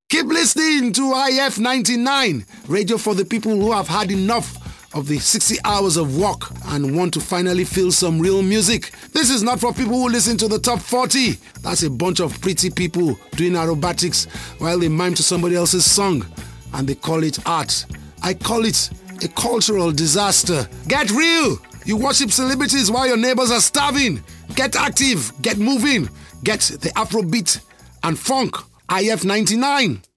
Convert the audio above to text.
Keep listening to IF 99, radio for the people who have had enough of the 60 hours of work and want to finally feel some real music. This is not for people who listen to the top 40. That's a bunch of pretty people doing aerobatics while they mime to somebody else's song and they call it art. I call it a cultural disaster. Get real! You worship celebrities while your neighbors are starving. Get active, get moving, get the Afrobeat and funk. IF 99.